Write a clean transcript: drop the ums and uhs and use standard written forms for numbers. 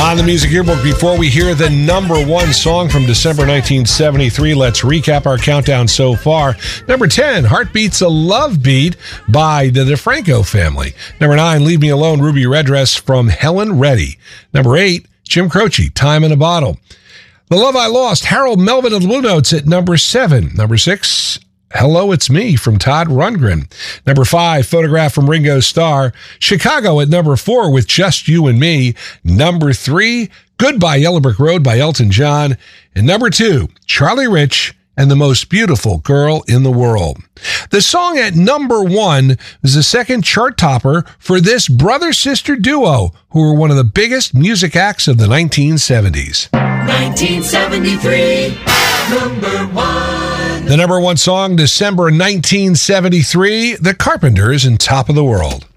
On the Music Yearbook, before we hear the number one song from December 1973, let's recap our countdown so far. Number 10, Heartbeat's a Love Beat by the DeFranco Family. Number 9, Leave Me Alone, Ruby Redress from Helen Reddy. Number 8, Jim Croce, Time in a Bottle. The Love I Lost, Harold Melvin and the Blue Notes at number 7. Number 6, Hello, It's Me from Todd Rundgren. Number 5, Photograph from Ringo Starr. Chicago at number 4 with Just You and Me. Number 3, Goodbye Yellow Brick Road by Elton John. And number 2, Charlie Rich and the Most Beautiful Girl in the World. The song at number 1 was the second chart topper for this brother-sister duo, who were one of the biggest music acts of the 1970s. 1973, number 1. The number one song, December 1973, The Carpenters and Top of the World.